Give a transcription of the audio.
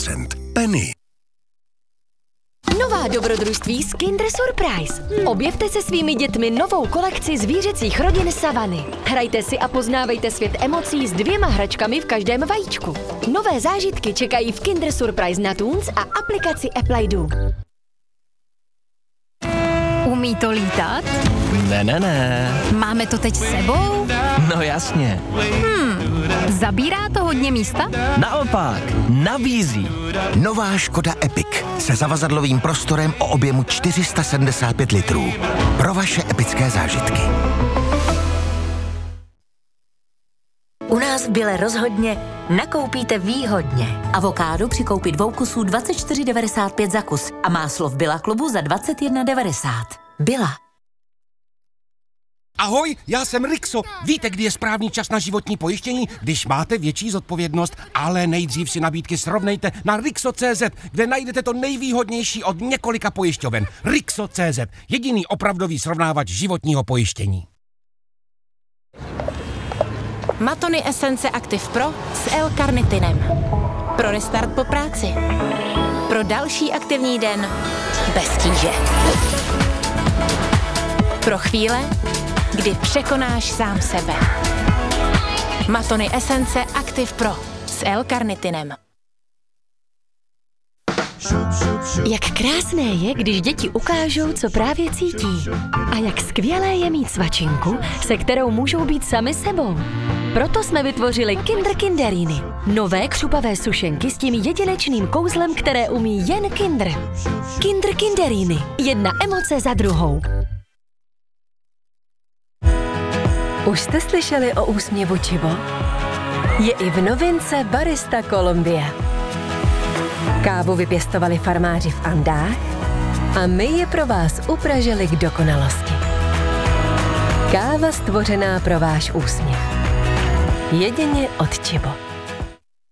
10%. Penny. Nová dobrodružství z Kinder Surprise. Objevte se svými dětmi novou kolekci zvířecích rodin Savany. Hrajte si a poznávejte svět emocí s 2 hračkami v každém vajíčku. Nové zážitky čekají v Kinder Surprise na Toons a aplikaci Apple ID. Umí to lítat? Ne. Máme to teď s sebou? No jasně. Zabírá to hodně místa? Naopak, nabízí. Nová Škoda Epic se zavazadlovým prostorem o objemu 475 litrů. Pro vaše epické zážitky. U nás v Bile rozhodně nakoupíte výhodně. Avokádo při koupi 2 kusů 24,95 za kus a máslo v Billa klubu za 21,90. Billa. Ahoj, já jsem Rixo. Víte, kdy je správný čas na životní pojištění? Když máte větší zodpovědnost, ale nejdřív si nabídky srovnejte na Rixo.cz, kde najdete to nejvýhodnější od několika pojišťoven. Rixo.cz, jediný opravdový srovnávač životního pojištění. Matony Esence Active Pro s L-karnitinem. Pro restart po práci. Pro další aktivní den bez tíže. Pro chvíle, kdy překonáš sám sebe. Matony Esence Active Pro s L-karnitinem. Jak krásné je, když děti ukážou, co právě cítí. A jak skvělé je mít svačinku, se kterou můžou být sami sebou. Proto jsme vytvořili Kinder Kinderíny. Nové křupavé sušenky s tím jedinečným kouzlem, které umí jen Kinder. Kinder Kinderíny. Jedna emoce za druhou. Už jste slyšeli o úsměvu Chibo? Je i v novince Barista Colombia. Kávu vypěstovali farmáři v Andách a my je pro vás upražili k dokonalosti. Káva stvořená pro váš úsměv. Jedině od Chibo.